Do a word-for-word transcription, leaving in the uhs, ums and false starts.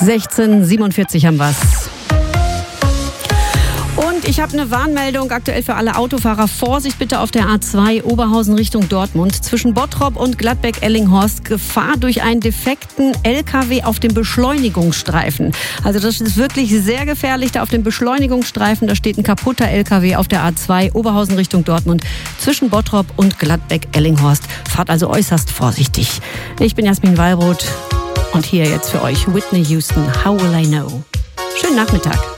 sechzehn Uhr siebenundvierzig haben wir's. Und ich habe eine Warnmeldung aktuell für alle Autofahrer. Vorsicht bitte auf der A zwei Oberhausen Richtung Dortmund. Zwischen Bottrop und Gladbeck-Ellinghorst Gefahr durch einen defekten L K W auf dem Beschleunigungsstreifen. Also das ist wirklich sehr gefährlich. Da auf dem Beschleunigungsstreifen, da steht ein kaputter L K W auf der A zwei Oberhausen Richtung Dortmund. Zwischen Bottrop und Gladbeck-Ellinghorst. Fahrt also äußerst vorsichtig. Ich bin Jasmin Wallbrot und hier jetzt für euch Whitney Houston, How Will I Know? Schönen Nachmittag.